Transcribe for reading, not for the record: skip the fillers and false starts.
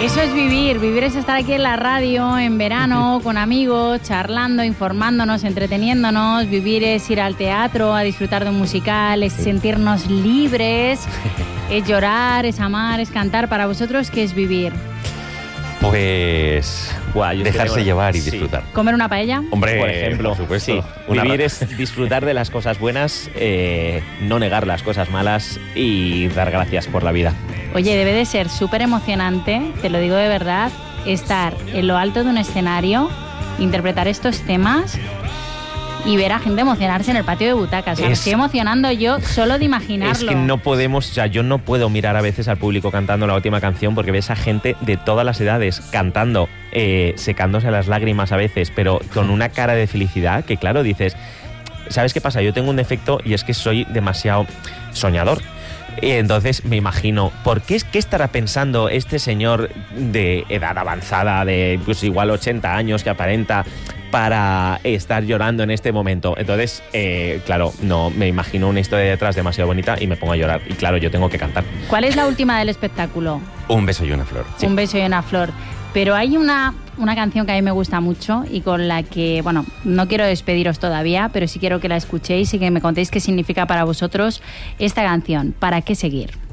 Eso es vivir. Vivir es estar aquí en la radio, en verano, con amigos, charlando, informándonos, entreteniéndonos. Vivir es ir al teatro, a disfrutar de un musical, es sentirnos libres, es llorar, es amar, es cantar. Para vosotros, ¿qué es vivir? Pues dejarse llevar y disfrutar. ¿Comer una paella? Hombre, por ejemplo, por supuesto. Sí. Vivir es disfrutar de las cosas buenas, no negar las cosas malas y dar gracias por la vida. Oye, debe de ser súper emocionante, te lo digo de verdad, estar en lo alto de un escenario, interpretar estos temas y ver a gente emocionarse en el patio de butacas. O sea, me estoy emocionando yo solo de imaginarlo. Es que no podemos, o sea, yo no puedo mirar a veces al público cantando la última canción porque ves a gente de todas las edades cantando, secándose las lágrimas a veces, pero con una cara de felicidad que, claro, dices, ¿sabes qué pasa? Yo tengo un defecto y es que soy demasiado soñador. Entonces me imagino, ¿qué estará pensando este señor de edad avanzada, de pues igual 80 años que aparenta, para estar llorando en este momento? Entonces, claro, no me imagino una historia detrás demasiado bonita y me pongo a llorar. Y claro, yo tengo que cantar. ¿Cuál es la última del espectáculo? Un beso y una flor. Sí. Un beso y una flor. Pero hay una canción que a mí me gusta mucho y con la que, bueno, no quiero despediros todavía, pero sí quiero que la escuchéis y que me contéis qué significa para vosotros esta canción. ¿Para qué seguir?